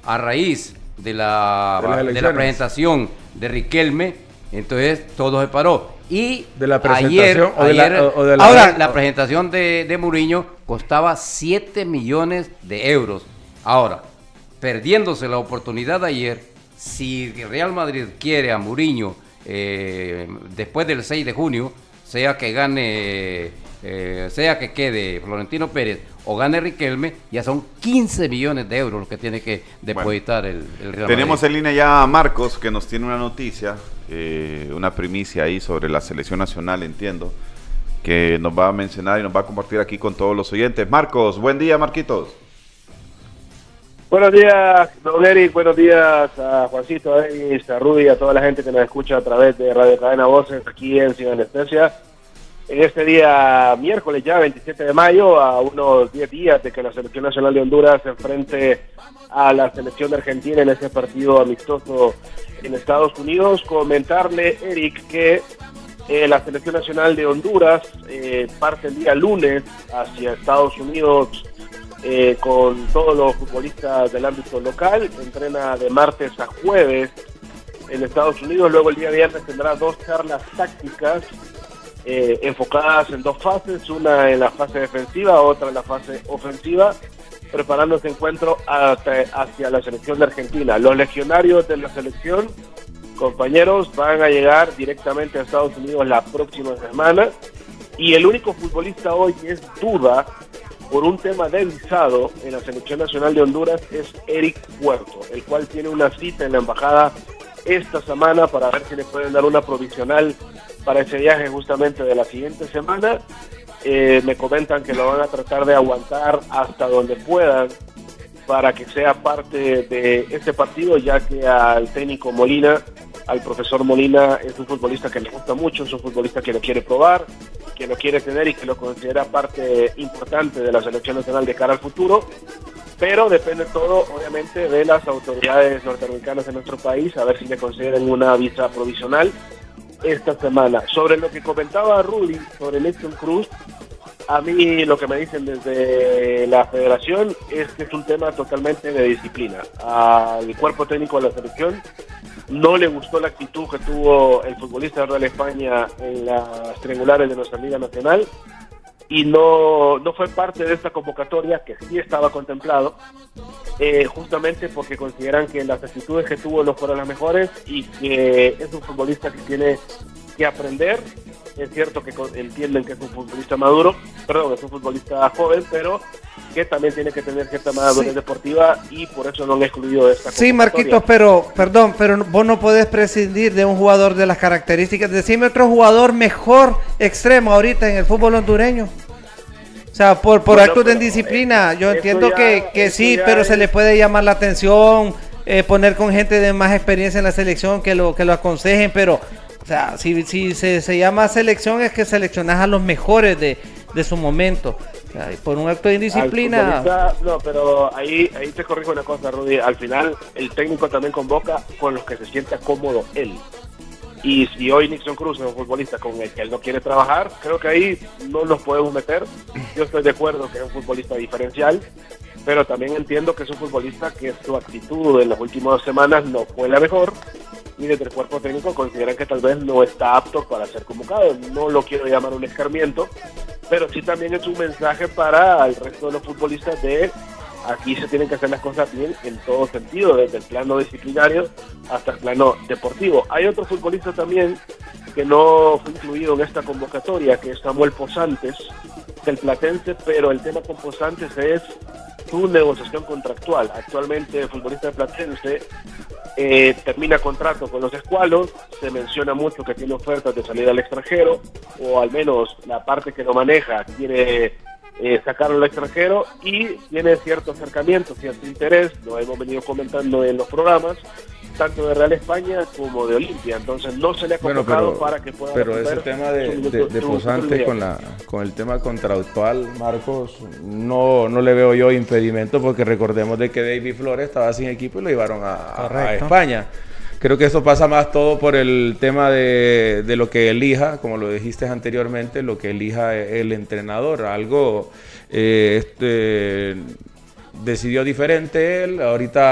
a raíz de la presentación de Riquelme, entonces todo se paró. Y de la presentación ahora la presentación de Mourinho costaba 7 millones de euros. Ahora, perdiéndose la oportunidad de ayer, si Real Madrid quiere a Mourinho después del 6 de junio, sea que gane, sea que quede Florentino Pérez o gane Riquelme, ya son 15 millones de euros los que tiene que depositar el Real Madrid. Tenemos en línea ya a Marcos, que nos tiene una noticia, una primicia ahí sobre la selección nacional, entiendo, que nos va a mencionar y nos va a compartir aquí con todos los oyentes. Marcos, buen día, Marquitos. Buenos días, don Eric, buenos días a Juancito, a Denis, a Rudy, a toda la gente que nos escucha a través de Radio Cadena Voces aquí en Ciudad Anestesia. En este día, miércoles ya, 27 de mayo, a unos 10 días de que la Selección Nacional de Honduras se enfrente a la Selección de Argentina en ese partido amistoso en Estados Unidos, comentarle, Eric, que la Selección Nacional de Honduras parte el día lunes hacia Estados Unidos con todos los futbolistas del ámbito local, entrena de martes a jueves en Estados Unidos, luego el día viernes tendrá 2 charlas tácticas enfocadas en 2 fases, una en la fase defensiva, otra en la fase ofensiva, preparando ese encuentro hacia la selección de Argentina. Los legionarios de la selección, compañeros, van a llegar directamente a Estados Unidos la próxima semana, y el único futbolista hoy que es duda por un tema de visado en la Selección Nacional de Honduras es Eric Puerto, el cual tiene una cita en la embajada esta semana para ver si le pueden dar una provisional para ese viaje justamente de la siguiente semana. Me comentan que lo van a tratar de aguantar hasta donde puedan para que sea parte de este partido, ya que al técnico Molina, al profesor Molina, es un futbolista que le gusta mucho, es un futbolista que lo quiere probar, que lo quiere tener y que lo considera parte importante de la selección nacional de cara al futuro, pero depende todo, obviamente, de las autoridades norteamericanas en nuestro país, a ver si le conceden una visa provisional esta semana. Sobre lo que comentaba Rudy sobre Nelson Cruz, a mí lo que me dicen desde la federación es que es un tema totalmente de disciplina. Al cuerpo técnico de la selección no le gustó la actitud que tuvo el futbolista de Real España en las triangulares de nuestra Liga Nacional y no fue parte de esta convocatoria, que sí estaba contemplado, justamente porque consideran que las actitudes que tuvo no fueron las mejores y que es un futbolista que tiene que aprender. Es cierto que entienden que es un futbolista maduro, es un futbolista joven, pero que también tiene que tener cierta madurez deportiva y por eso no han excluido esta convocatoria. Sí, Marquitos, pero vos no podés prescindir de un jugador de las características. Decime otro jugador mejor extremo ahorita en el fútbol hondureño. O sea, por actos de indisciplina, yo entiendo que sí, pero se le puede llamar la atención, poner con gente de más experiencia en la selección que lo aconsejen, pero o sea, si se llama selección es que seleccionás a los mejores de su momento. O sea, por un acto de indisciplina. No, pero ahí te corrijo una cosa, Rudy. Al final, el técnico también convoca con los que se sienta cómodo él. Y si hoy Nixon Cruz es un futbolista con el que él no quiere trabajar, creo que ahí no nos podemos meter. Yo estoy de acuerdo que es un futbolista diferencial, pero también entiendo que es un futbolista que su actitud en las últimas semanas no fue la mejor. Y desde el cuerpo técnico consideran que tal vez no está apto para ser convocado. No lo quiero llamar un escarmiento, pero sí también es un mensaje para el resto de los futbolistas de aquí se tienen que hacer las cosas bien en todo sentido, desde el plano disciplinario hasta el plano deportivo. Hay otro futbolista también que no fue incluido en esta convocatoria, que es Samuel Posantes, del Platense, pero el tema con Posantes es su negociación contractual. Actualmente el futbolista de Platense termina contrato con los Escualos, se menciona mucho que tiene ofertas de salida al extranjero, o al menos la parte que lo maneja quiere sacarlo al extranjero y tiene cierto acercamiento, cierto interés, lo hemos venido comentando en los programas, tanto de Real España como de Olimpia, entonces no se le ha convocado para que pueda... Pero ese tema de Posantes con el tema contractual, Marcos, no le veo yo impedimento, porque recordemos de que David Flores estaba sin equipo y lo llevaron a España. Creo que eso pasa más todo por el tema de lo que elija, como lo dijiste anteriormente, lo que elija el entrenador. Algo decidió diferente él, ahorita